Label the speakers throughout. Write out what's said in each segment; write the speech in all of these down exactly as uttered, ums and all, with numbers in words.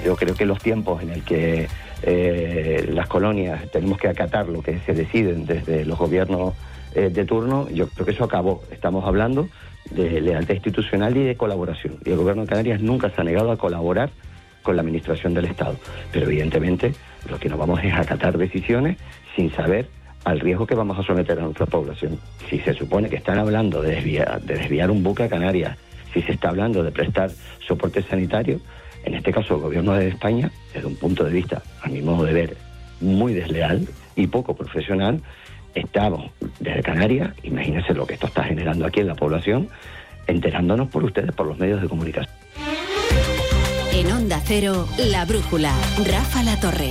Speaker 1: yo creo que los tiempos en el que eh, las colonias tenemos que acatar lo que se deciden desde los gobiernos eh, de turno, yo creo que eso acabó. Estamos hablando de lealtad institucional y de colaboración. Y el gobierno de Canarias nunca se ha negado a colaborar con la administración del Estado. Pero evidentemente lo que no vamos es a acatar decisiones sin saber al riesgo que vamos a someter a nuestra población. Si se supone que están hablando de desviar, de desviar un buque a Canarias, si se está hablando de prestar soporte sanitario, en este caso el gobierno de España, desde un punto de vista, a mi modo de ver, muy desleal y poco profesional, estamos desde Canarias, imagínense lo que esto está generando aquí en la población, enterándonos por ustedes, por los medios de comunicación.
Speaker 2: En Onda Cero, La Brújula, Rafa La Torre.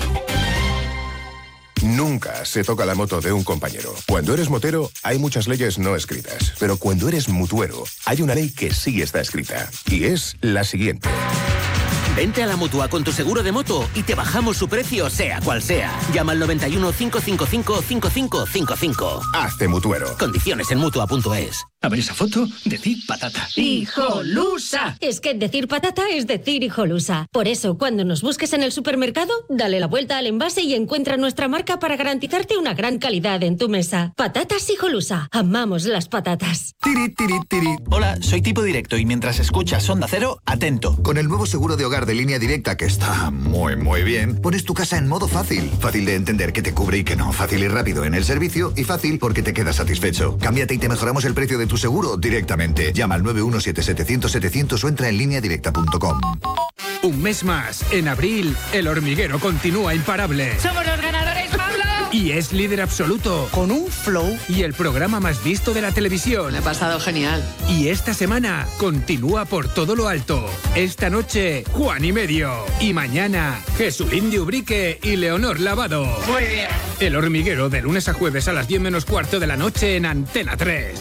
Speaker 3: Nunca se toca la moto de un compañero. Cuando eres motero, hay muchas leyes no escritas. Pero cuando eres mutuero, hay una ley que sí está escrita. Y es la siguiente.
Speaker 4: Vente a la Mutua con tu seguro de moto y te bajamos su precio, sea cual sea. Llama al noventa y uno, cinco cinco cinco, cinco cinco cinco cinco.
Speaker 3: Hazte mutuero.
Speaker 4: Condiciones en mutua punto es.
Speaker 5: A ver esa foto, decir patata.
Speaker 6: ¡Hijolusa! Es que decir patata es decir hijolusa. Por eso, cuando nos busques en el supermercado, dale la vuelta al envase y encuentra nuestra marca para garantizarte una gran calidad en tu mesa. Patatas Hijolusa. Amamos las patatas.
Speaker 5: Tiri, tiri, tiri. Hola, soy Tipo Directo y mientras escuchas Onda Cero, atento.
Speaker 7: Con el nuevo seguro de hogar de Línea Directa, que está muy, muy bien, pones tu casa en modo fácil. Fácil de entender que te cubre y que no. Fácil y rápido en el servicio y fácil porque te quedas satisfecho. Cámbiate y te mejoramos el precio de tu seguro directamente. Llama al nueve uno siete setecientos setecientos o entra en línea directa punto com.
Speaker 8: Un mes más, en abril, El Hormiguero continúa imparable.
Speaker 9: ¡Somos los ganadores, Pablo!
Speaker 8: Y es líder absoluto, con un flow y el programa más visto de la televisión.
Speaker 9: Me ha pasado genial.
Speaker 8: Y esta semana continúa por todo lo alto. Esta noche, Juan y Medio. Y mañana, Jesulín de Ubrique y Leonor Lavado.
Speaker 9: Muy bien.
Speaker 8: El Hormiguero, de lunes a jueves a las diez menos cuarto de la noche en Antena tres.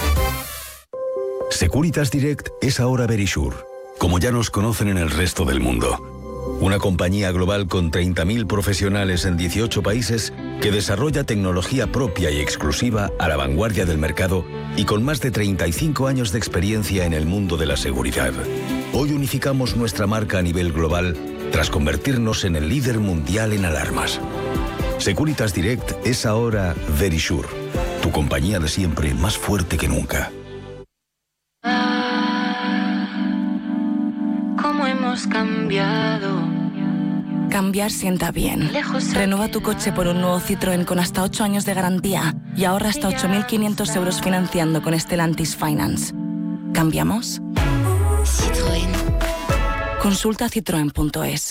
Speaker 10: Securitas Direct es ahora Verisure, como ya nos conocen en el resto del mundo. Una compañía global con treinta mil profesionales en dieciocho países que desarrolla tecnología propia y exclusiva a la vanguardia del mercado y con más de treinta y cinco años de experiencia en el mundo de la seguridad. Hoy unificamos nuestra marca a nivel global tras convertirnos en el líder mundial en alarmas. Securitas Direct es ahora Verisure, tu compañía de siempre más fuerte que nunca.
Speaker 11: ¿Cómo hemos cambiado?
Speaker 12: Cambiar sienta bien. Renueva tu coche por un nuevo Citroën con hasta ocho años de garantía y ahorra hasta ocho mil quinientos euros financiando con Stellantis Finance. ¿Cambiamos?
Speaker 11: Citroën.
Speaker 12: Consulta citroen punto es.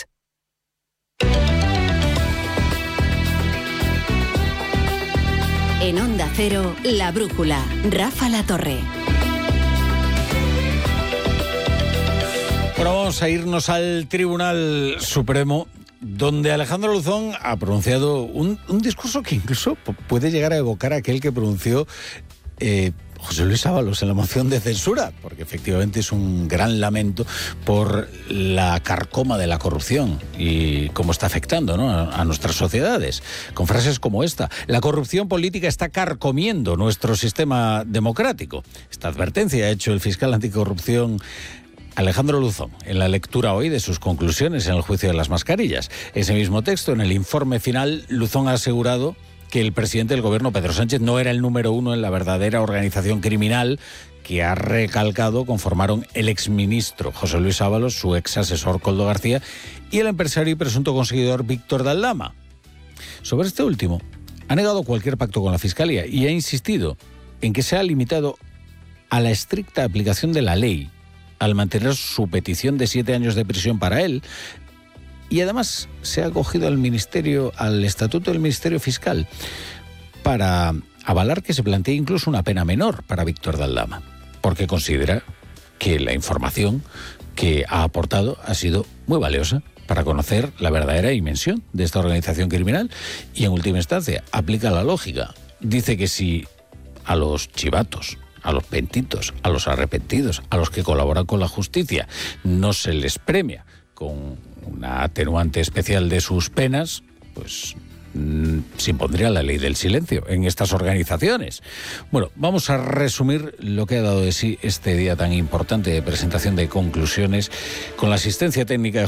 Speaker 2: En Onda Cero, La Brújula, Rafa La Torre.
Speaker 13: Bueno, vamos a irnos al Tribunal Supremo, donde Alejandro Luzón ha pronunciado un, un discurso que incluso puede llegar a evocar aquel que pronunció eh, José Luis Ábalos en la moción de censura, porque efectivamente es un gran lamento por la carcoma de la corrupción y cómo está afectando, ¿no?, a, a nuestras sociedades, con frases como esta: la corrupción política está carcomiendo nuestro sistema democrático. Esta advertencia ha hecho el fiscal anticorrupción Alejandro Luzón en la lectura hoy de sus conclusiones en el juicio de las mascarillas. Ese mismo texto, en el informe final, Luzón ha asegurado que el presidente del gobierno, Pedro Sánchez, no era el número uno en la verdadera organización criminal que, ha recalcado, conformaron el exministro José Luis Ábalos, su exasesor Koldo García y el empresario y presunto conseguidor Víctor de Aldama. Sobre este último, ha negado cualquier pacto con la Fiscalía y ha insistido en que se ha limitado a la estricta aplicación de la ley al mantener su petición de siete años de prisión para él, y además se ha acogido al ministerio, al estatuto del Ministerio Fiscal, para avalar que se plantee incluso una pena menor para Víctor de Aldama, porque considera que la información que ha aportado ha sido muy valiosa para conocer la verdadera dimensión de esta organización criminal y, en última instancia, aplica la lógica. Dice que si a los chivatos, a los pentitos, a los arrepentidos, a los que colaboran con la justicia, no se les premia con una atenuante especial de sus penas, pues mmm, se impondría la ley del silencio en estas organizaciones. Bueno, vamos a resumir lo que ha dado de sí este día tan importante de presentación de conclusiones con la asistencia técnica de